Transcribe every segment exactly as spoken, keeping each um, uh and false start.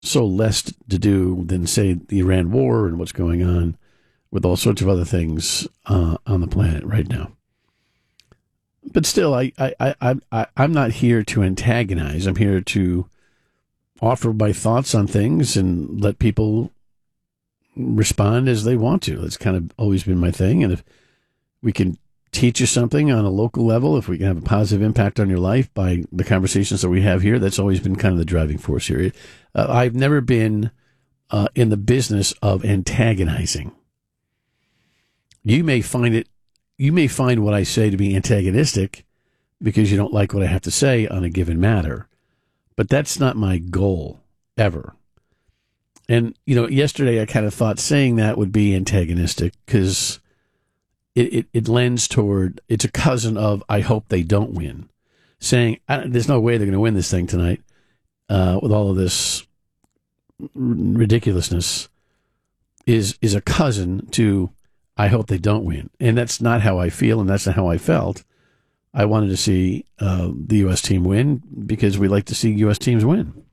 so less to do than, say, the Iran war and what's going on with all sorts of other things uh, on the planet right now. But still, I, I, I, I, I'm not here to antagonize. I'm here to offer my thoughts on things and let people respond as they want to. That's kind of always been my thing. And if we can teach you something on a local level, if we can have a positive impact on your life by the conversations that we have here, that's always been kind of the driving force here. Uh, I've never been uh, in the business of antagonizing. You may find it, you may find what I say to be antagonistic because you don't like what I have to say on a given matter. But that's not my goal, ever. And, you know, yesterday I kind of thought saying that would be antagonistic because it, it, it lends toward, it's a cousin of, I hope they don't win. Saying, I, there's no way they're going to win this thing tonight uh, with all of this r- ridiculousness is is a cousin to, I hope they don't win. And that's not how I feel, and that's not how I felt. I wanted to see uh, the U S team win because we like to see U S teams win.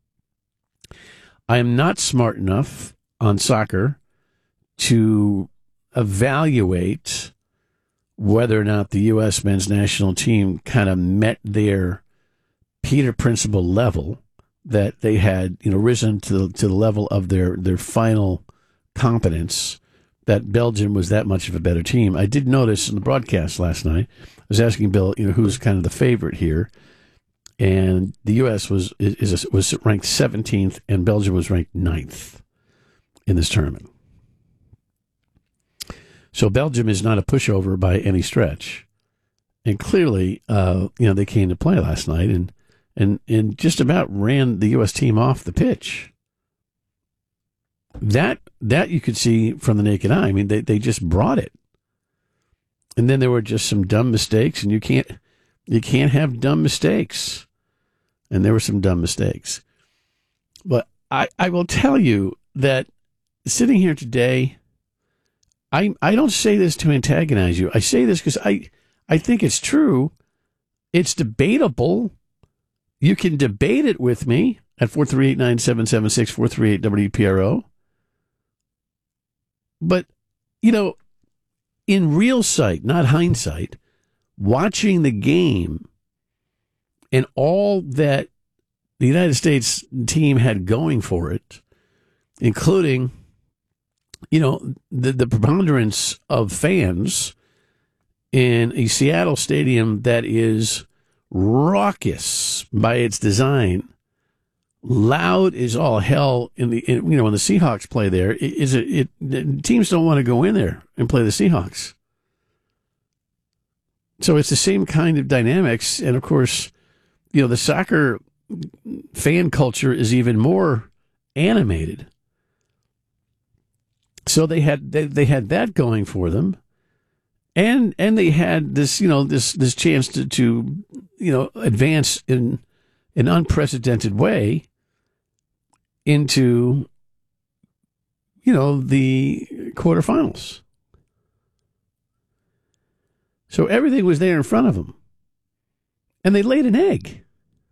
I am not smart enough on soccer to evaluate whether or not the U S men's national team kind of met their Peter Principle level, that they had, you know, risen to the, to the level of their, their final competence, that Belgium was that much of a better team. I did notice in the broadcast last night, I was asking Bill, you know, who's kind of the favorite here, and the U S was is was ranked seventeenth, and Belgium was ranked ninth in this tournament. So Belgium is not a pushover by any stretch, and clearly, uh, you know, they came to play last night and and and just about ran the U S team off the pitch. That that you could see from the naked eye. I mean, they they just brought it. And then there were just some dumb mistakes, and you can't you can't have dumb mistakes. And there were some dumb mistakes. But I, I will tell you that sitting here today, I I don't say this to antagonize you. I say this because I, I think it's true. It's debatable. You can debate it with me at four three eight, nine seven seven six, four three eight W P R O. But, you know, in real sight, not hindsight, watching the game and all that the United States team had going for it, including, you know, the, the preponderance of fans in a Seattle stadium that is raucous by its design, loud as all hell. In the in, you know, when the Seahawks play there, it, is it, it the teams don't want to go in there and play the Seahawks. So it's the same kind of dynamics, and of course, you know, the soccer fan culture is even more animated. So they had they, they had that going for them, and and they had this, you know, this this chance to, to you know, advance in an unprecedented way into, you know, the quarterfinals. So everything was there in front of them. And they laid an egg.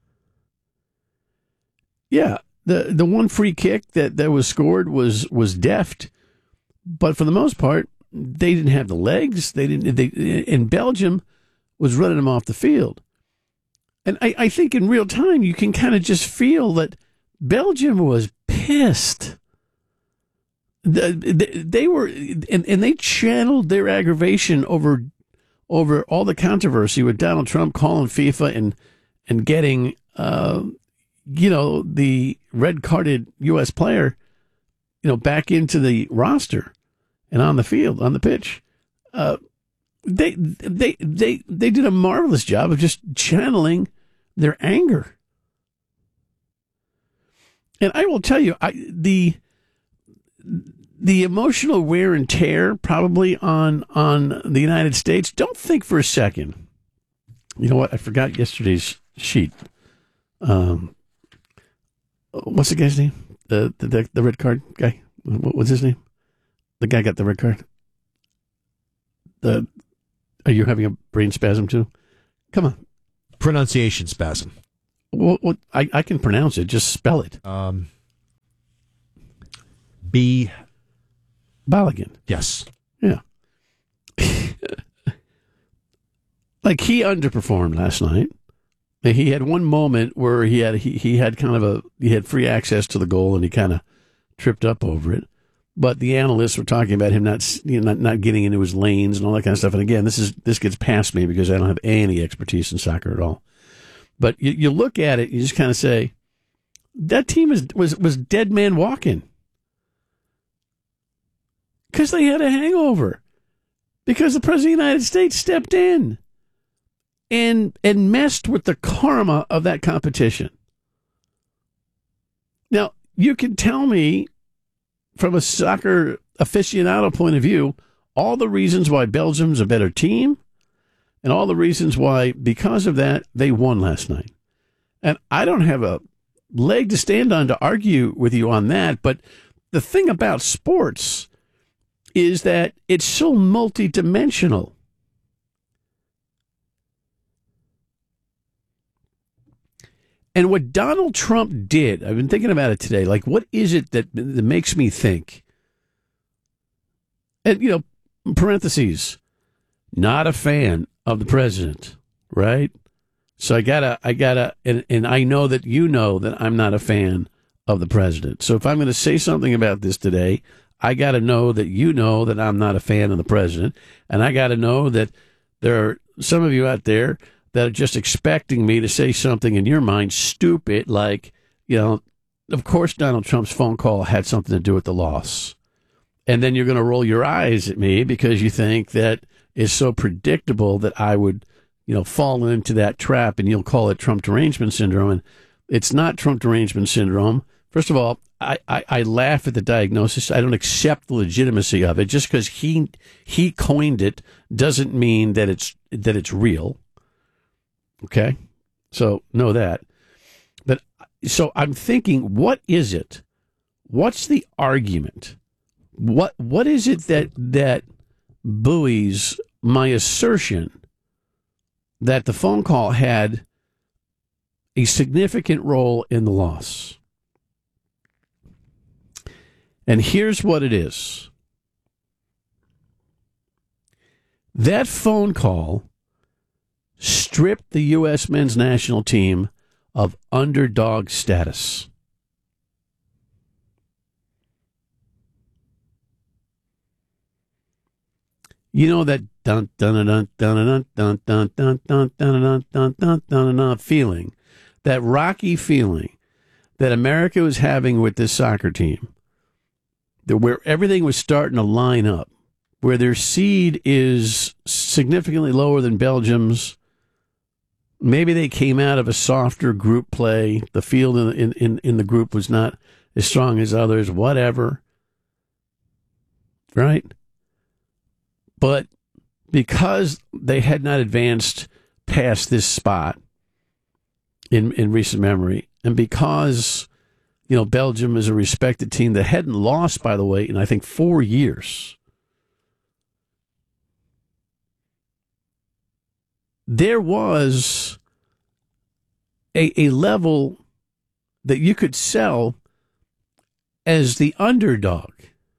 Yeah, the the one free kick that, that was scored was was deft, but for the most part, they didn't have the legs. They didn't. They and Belgium was running them off the field. And I, I think in real time, you can kind of just feel that Belgium was pissed. The, the, they were, and, and they channeled their aggravation over over all the controversy with Donald Trump calling FIFA and and getting, uh, you know, the red-carded U S player, you know, back into the roster and on the field, on the pitch. Uh, they they they they did a marvelous job of just channeling their anger. And I will tell you, I, the the emotional wear and tear probably on on the United States. Don't think for a second. You know what? I forgot yesterday's sheet. Um, what's the guy's name? The the the red card guy. What was his name? The guy got the red card. The are you having a brain spasm too? Come on. Pronunciation spasm. Well, well I, I can pronounce it. Just spell it. Um, B. Balogun. Yes. Yeah. Like, he underperformed last night. He had one moment where he had he, he had kind of a he had free access to the goal and he kind of tripped up over it. But the analysts were talking about him not you know not, not getting into his lanes and all that kind of stuff. And again, this is this gets past me because I don't have any expertise in soccer at all. But you, you look at it, you just kind of say, that team is, was was dead man walking because they had a hangover because the president of the United States stepped in and and messed with the karma of that competition. Now, you can tell me from a soccer aficionado point of view all the reasons why Belgium's a better team and all the reasons why, because of that, they won last night. And I don't have a leg to stand on to argue with you on that, but the thing about sports is that it's so multidimensional. And what Donald Trump did, I've been thinking about it today, like, what is it that, that makes me think? And, you know, parentheses, not a fan of the president, right? So I gotta, I gotta, and, and I know that you know that I'm not a fan of the president. So if I'm going to say something about this today, I gotta know that you know that I'm not a fan of the president. And I gotta know that there are some of you out there that are just expecting me to say something in your mind stupid, like, you know, of course Donald Trump's phone call had something to do with the loss. And then you're going to roll your eyes at me because you think that it's so predictable that I would, you know, fall into that trap, and you'll call it Trump derangement syndrome. And it's not Trump derangement syndrome. First of all, I, I, I laugh at the diagnosis. I don't accept the legitimacy of it. Just because he he coined it doesn't mean that it's that it's real. Okay, so know that. But so I'm thinking, what is it? What's the argument? What what is it that that buoys my assertion that the phone call had a significant role in the loss? And here's what it is. That phone call stripped the U S men's national team of underdog status. You know that dun dun dun dun dun dun dun dun dun dun dun dun dun dun feeling, that rocky feeling that America was having with this soccer team, that where everything was starting to line up, where their seed is significantly lower than Belgium's. Maybe they came out of a softer group play. The field in, in, in the group was not as strong as others, whatever. Right? But because they had not advanced past this spot in, in recent memory, and because, you know, Belgium is a respected team that hadn't lost, by the way, in I think four years, there was a, a level that you could sell as the underdog.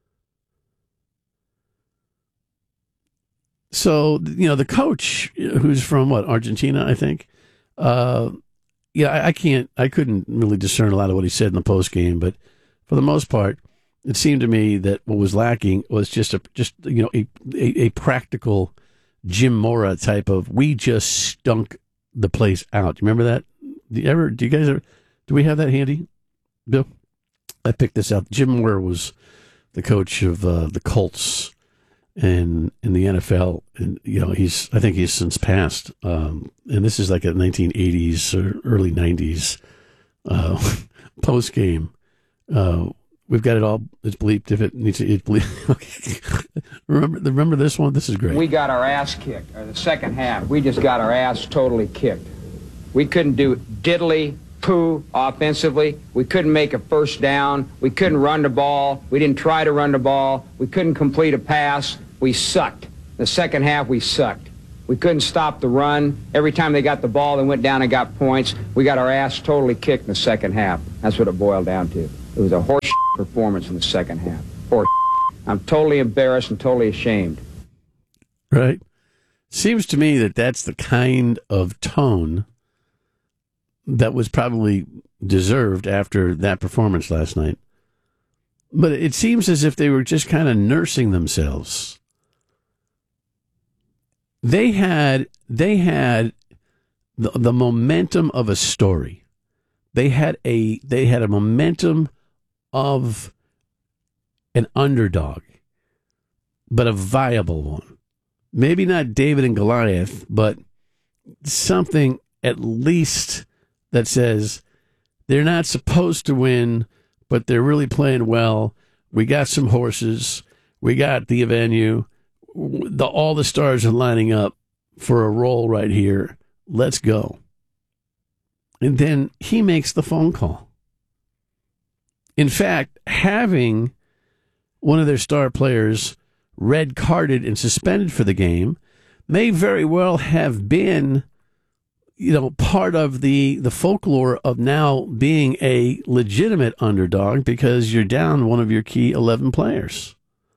So, you know, the coach, who's from, what, Argentina, I think, uh, yeah, I, I can't, I couldn't really discern a lot of what he said in the post game, but for the most part, it seemed to me that what was lacking was just a, just, you know, a, a, a practical Jim Mora type of, we just stunk the place out. Do you remember that? Do you ever, do you guys ever, do we have that handy, Bill? I picked this out. Jim Mora was the coach of uh, the Colts and in the N F L. And, you know, he's, I think he's since passed. Um, and this is like a nineteen eighties or early nineties uh, post game. Uh, We've got it all. It's bleeped if it needs to. It's bleeped. Okay. remember, remember this one. This is great. We got our ass kicked. Or the second half, we just got our ass totally kicked. We couldn't do diddly poo offensively. We couldn't make a first down. We couldn't run the ball. We didn't try to run the ball. We couldn't complete a pass. We sucked. The second half, we sucked. We couldn't stop the run. Every time they got the ball, they went down and got points. We got our ass totally kicked in the second half. That's what it boiled down to. It was a horse performance in the second half. Or I'm totally embarrassed and totally ashamed. Right. Seems to me that that's the kind of tone that was probably deserved after that performance last night. But it seems as if they were just kind of nursing themselves. They had they had the, the momentum of a story. They had a they had a momentum of an underdog, but a viable one. Maybe not David and Goliath, but something at least that says they're not supposed to win, but they're really playing well. We got some horses. We got the venue. The, all the stars are lining up for a role right here. Let's go. And then he makes the phone call. In fact, having one of their star players red carded and suspended for the game may very well have been, you know, part of the, the folklore of now being a legitimate underdog because you're down one of your key eleven players.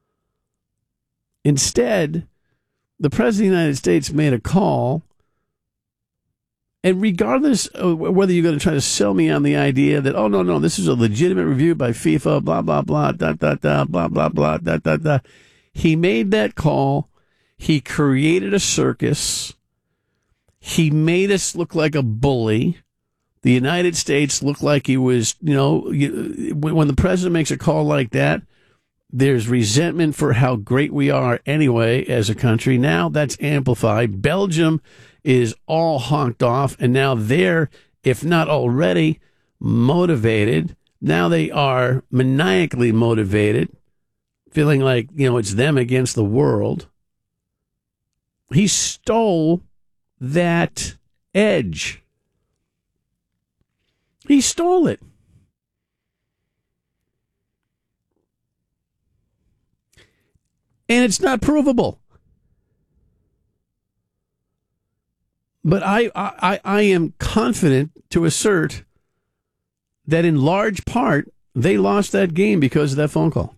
Instead, the President of the United States made a call, and regardless of whether you're going to try to sell me on the idea that, oh, no, no, this is a legitimate review by FIFA, blah, blah, blah, da, da, da, blah, blah, blah, da, da, da. He made that call. He created a circus. He made us look like a bully. The United States looked like he was, you know, you, when the president makes a call like that, there's resentment for how great we are anyway as a country. Now that's amplified. Belgium is all honked off, and now they're, if not already, motivated. Now they are maniacally motivated, feeling like, you know, it's them against the world. He stole that edge. He stole it. And it's not provable. But I, I, I am confident to assert that in large part, they lost that game because of that phone call.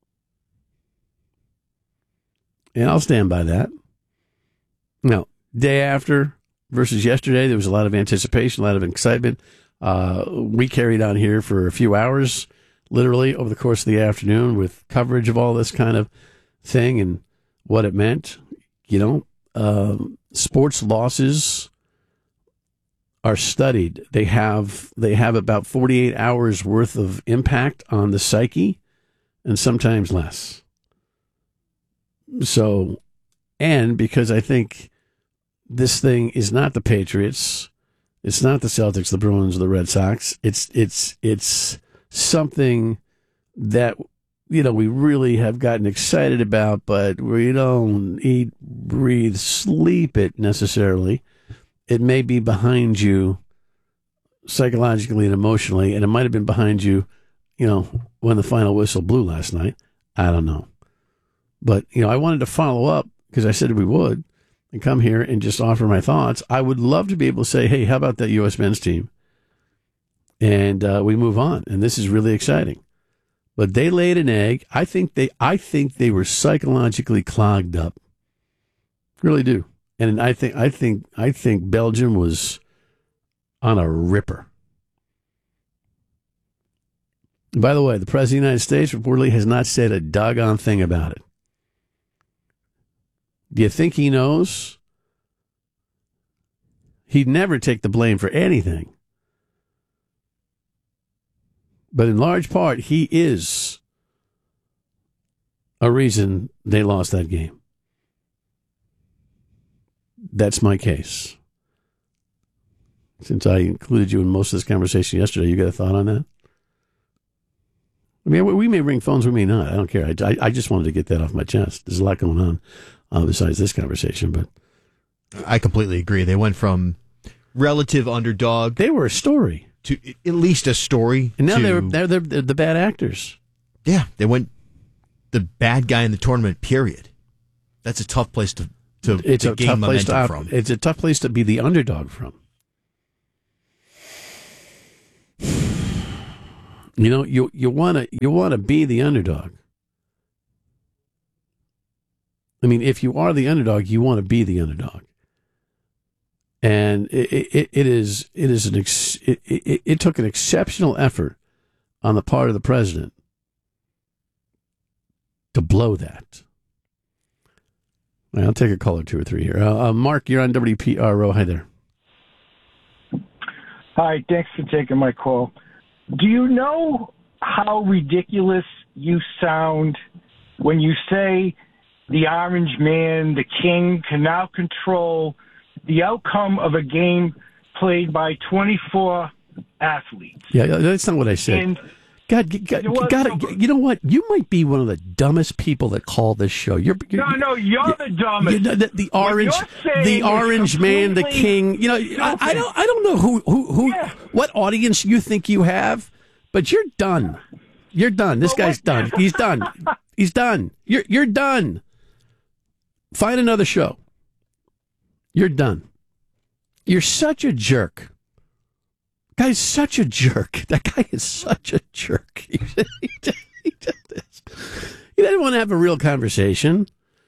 And I'll stand by that. Now, day after versus yesterday, there was a lot of anticipation, a lot of excitement. Uh, we carried on here for a few hours, literally, over the course of the afternoon with coverage of all this kind of thing and what it meant. You know, uh, sports losses are studied. They have they have about forty-eight hours worth of impact on the psyche, and sometimes less. So, and because I think this thing is not the Patriots, it's not the Celtics, the Bruins, the Red Sox. It's it's it's something that, you know, we really have gotten excited about, but we don't eat, breathe, sleep it necessarily. It may be behind you psychologically and emotionally, and it might have been behind you, you know, when the final whistle blew last night. I don't know. But, you know, I wanted to follow up because I said we would and come here and just offer my thoughts. I would love to be able to say, hey, how about that U S men's team? And uh, we move on. And this is really exciting. But they laid an egg. I think they I think they were psychologically clogged up. Really do. And I think I think I think Belgium was on a ripper. By the way, the President of the United States reportedly has not said a doggone thing about it. Do you think he knows? He'd never take the blame for anything. But in large part, he is a reason they lost that game. That's my case. Since I included you in most of this conversation yesterday, you got a thought on that? I mean, we may ring phones, we may not. I don't care. I, I, I just wanted to get that off my chest. There's a lot going on uh, besides this conversation. But I completely agree. They went from relative underdog. They were a story. To at least a story. And now to, they're, they're, they're, they're the bad actors. Yeah, they went the bad guy in the tournament, period. That's a tough place to, to, it's to a gain tough place momentum to, from. It's a tough place to be the underdog from. You know, you you want to you want to be the underdog. I mean, if you are the underdog, you want to be the underdog. And it, it, it is it is an ex, it, it, it took an exceptional effort on the part of the president to blow that. All right, I'll take a call or two or three here. Uh, uh, Mark, you're on W P R O. Hi there. Hi, thanks for taking my call. Do you know how ridiculous you sound when you say the Orange Man, the King, can now control the outcome of a game played by twenty-four athletes? Yeah, that's not what I said. And God, God, God, God, you know what? You might be one of the dumbest people that call this show. You're, you're no, no, you're, you're the dumbest. You're, the, the orange, the Orange Man, the King. You know, I, I don't, I don't know who, who, who, yeah. what audience you think you have, but you're done. You're done. This well, guy's done. He's done. He's done. You're, you're done. Find another show. You're done. You're such a jerk. Guy's such a jerk. That guy is such a jerk. He, he, just, he, just is. He doesn't want to have a real conversation.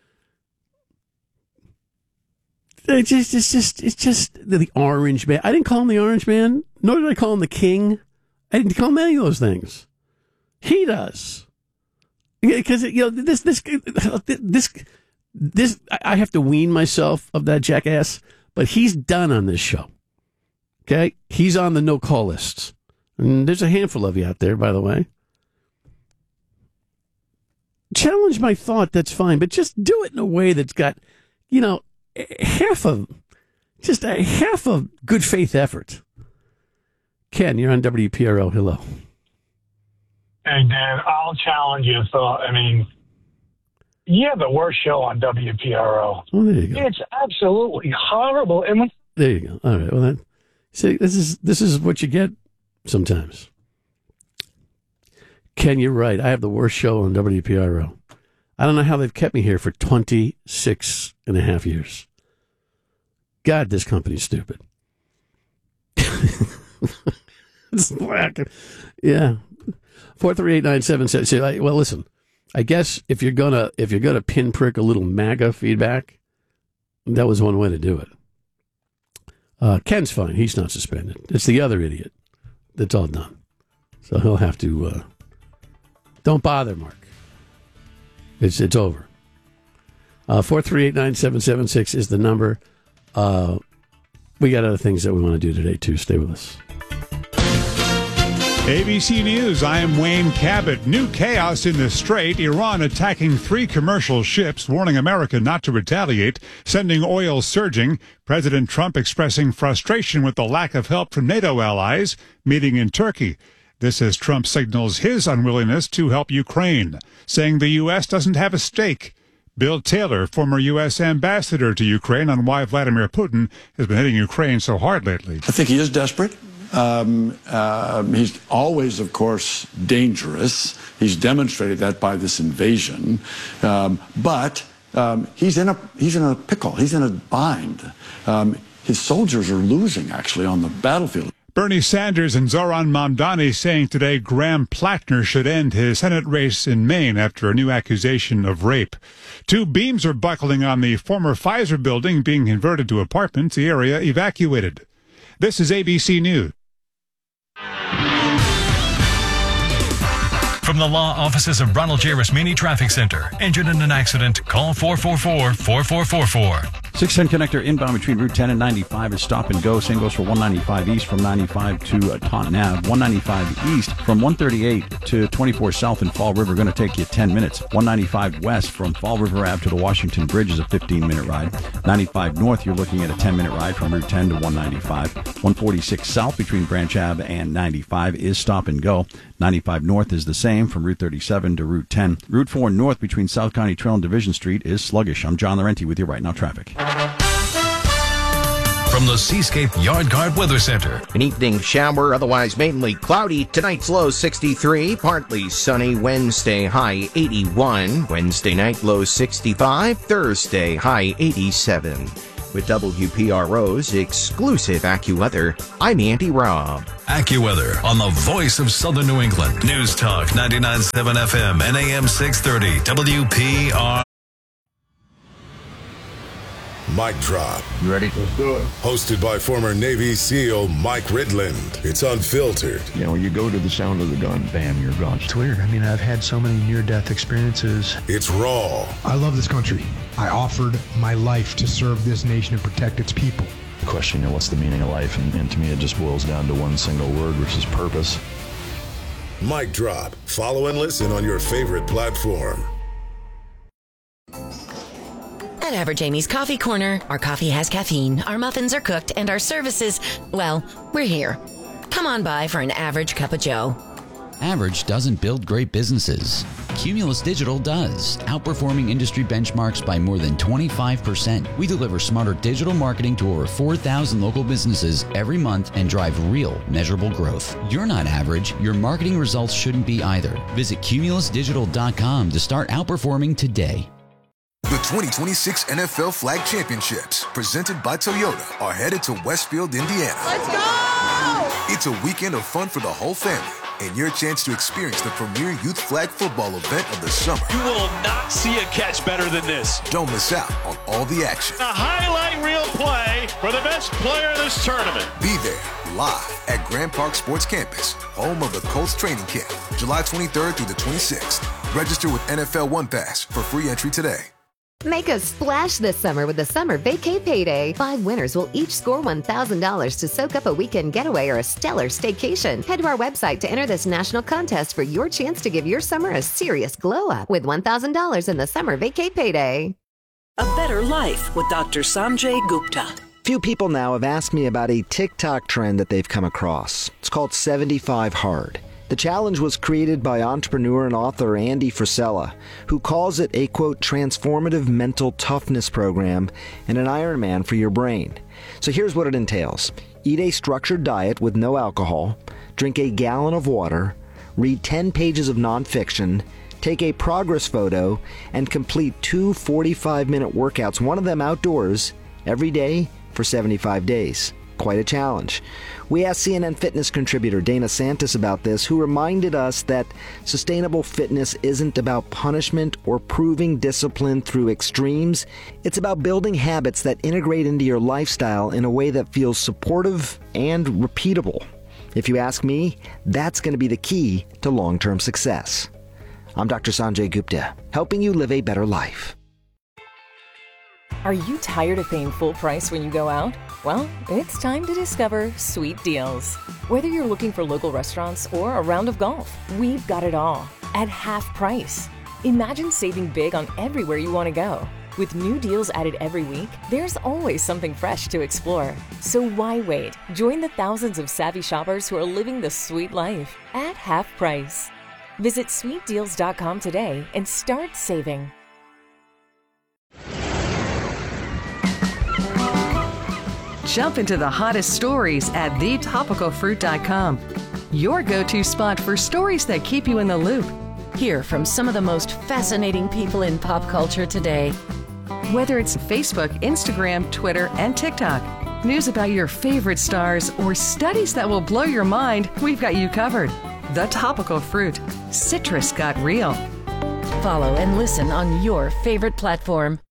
It's just, it's just, it's just the Orange Man. I didn't call him the Orange Man, nor did I call him the King. I didn't call him any of those things. He does. Because, you know, this, this, this, this, I have to wean myself of that jackass, but he's done on this show. Okay, he's on the no-call lists. And there's a handful of you out there, by the way. Challenge my thought, that's fine, but just do it in a way that's got, you know, half of, just a half of good faith effort. Ken, you're on W P R O. Hello. Hey, Dan, I'll challenge your thought. I mean, you have the worst show on W P R O. Oh, there you go. It's absolutely horrible. And when- there you go. All right, well, then. See, this is this is what you get sometimes. Ken, you're right. I have the worst show on W P R O. I don't know how they've kept me here for twenty-six and a half years. God, this company's stupid. It's black. Yeah. Four three eight nine seven seven. Well, listen. I guess if you're gonna if you're gonna pinprick a little MAGA feedback, that was one way to do it. Uh, Ken's fine. He's not suspended. It's the other idiot that's all done. So he'll have to... Uh, don't bother, Mark. It's it's over. Uh, four three eight nine seven seven six is the number. Uh, we got other things that we want to do today, too. Stay with us. A B C News, I am Wayne Cabot. New chaos in the Strait. Iran attacking three commercial ships, warning America not to retaliate, sending oil surging. President Trump expressing frustration with the lack of help from NATO allies, meeting in Turkey. This as Trump signals his unwillingness to help Ukraine, saying the U S doesn't have a stake. Bill Taylor, former U S ambassador to Ukraine, on why Vladimir Putin has been hitting Ukraine so hard lately. I think he is desperate. Um, uh, he's always, of course, dangerous. He's demonstrated that by this invasion. Um, but um, he's in a he's in a pickle. He's in a bind. Um, his soldiers are losing, actually, on the battlefield. Bernie Sanders and Zoran Mamdani saying today Graham Plattner should end his Senate race in Maine after a new accusation of rape. Two beams are buckling on the former Pfizer building being converted to apartments, the area evacuated. This is A B C News. From the law offices of Ronald J. Rasmini Traffic Center. Injured in an accident? Call four four four, four four four four. six ten connector inbound between Route ten and ninety-five is stop and go. Same goes for one ninety-five east from ninety-five to uh, Taunton Ave. one ninety-five east from one thirty-eight to twenty-four south in Fall River, going to take you ten minutes. one ninety-five west from Fall River Ave to the Washington Bridge is a fifteen minute ride. ninety-five north, you're looking at a ten minute ride from Route ten to one ninety-five. one forty-six south between Branch Ave and ninety-five is stop and go. ninety-five north is the same from Route thirty-seven to Route ten. Route four north between South County Trail and Division Street is sluggish. I'm John Laurenti with you right now, traffic. From the Seascape Yard Guard Weather Center. An evening shower, otherwise mainly cloudy. Tonight's low sixty-three, partly sunny. Wednesday high eighty-one. Wednesday night low sixty-five. Thursday high eighty-seven. With W P R O's exclusive AccuWeather, I'm Andy Robb. AccuWeather on the voice of Southern New England. News Talk ninety-nine point seven F M and A M six thirty W P R. Mic Drop. You ready? Let's do it. Hosted by former Navy SEAL Mike Ridland. It's unfiltered. You know, you go to the sound of the gun, bam, you're gone. It's weird. I mean, I've had so many near-death experiences. It's raw. I love this country. I offered my life to serve this nation and protect its people. The question, you know, what's the meaning of life? And, and to me, it just boils down to one single word, which is purpose. Mic Drop. Follow and listen on your favorite platform. At Average Amy's Coffee Corner, our coffee has caffeine, our muffins are cooked, and our services, well, we're here. Come on by for an average cup of joe. Average doesn't build great businesses. Cumulus Digital does, outperforming industry benchmarks by more than twenty-five percent. We deliver smarter digital marketing to over four thousand local businesses every month and drive real, measurable growth. You're not average. Your marketing results shouldn't be either. Visit cumulus digital dot com to start outperforming today. The twenty twenty-six N F L Flag Championships, presented by Toyota, are headed to Westfield, Indiana. Let's go! It's a weekend of fun for the whole family, and your chance to experience the premier youth flag football event of the summer. You will not see a catch better than this. Don't miss out on all the action. A highlight reel play for the best player of this tournament. Be there, live at Grand Park Sports Campus, home of the Colts training camp, July twenty-third through the twenty-sixth. Register with N F L One Pass for free entry today. Make a splash this summer with the Summer Vacay Payday. Five winners will each score one thousand dollars to soak up a weekend getaway or a stellar staycation. Head to our website to enter this national contest for your chance to give your summer a serious glow-up with one thousand dollars in the Summer Vacay Payday. A Better Life with Doctor Sanjay Gupta. Few people now have asked me about a TikTok trend that they've come across. It's called seventy-five hard. The challenge was created by entrepreneur and author Andy Frisella, who calls it a, quote, transformative mental toughness program and an Ironman for your brain. So here's what it entails. Eat a structured diet with no alcohol, drink a gallon of water, read ten pages of nonfiction, take a progress photo, and complete two forty-five minute workouts, one of them outdoors, every day for seventy-five days. Quite a challenge. We asked C N N Fitness contributor Dana Santis about this, who reminded us that sustainable fitness isn't about punishment or proving discipline through extremes. It's about building habits that integrate into your lifestyle in a way that feels supportive and repeatable. If you ask me, that's going to be the key to long-term success. I'm Doctor Sanjay Gupta, helping you live a better life. Are you tired of paying full price when you go out? Well, it's time to discover Sweet Deals. Whether you're looking for local restaurants or a round of golf, we've got it all at half price. Imagine saving big on everywhere you want to go. With new deals added every week, there's always something fresh to explore. So why wait? Join the thousands of savvy shoppers who are living the sweet life at half price. Visit sweet deals dot com today and start saving. Jump into the hottest stories at the topical fruit dot com. Your go-to spot for stories that keep you in the loop. Hear from some of the most fascinating people in pop culture today. Whether it's Facebook, Instagram, Twitter, and TikTok, news about your favorite stars, or studies that will blow your mind, we've got you covered. The Topical Fruit. Citrus got real. Follow and listen on your favorite platform.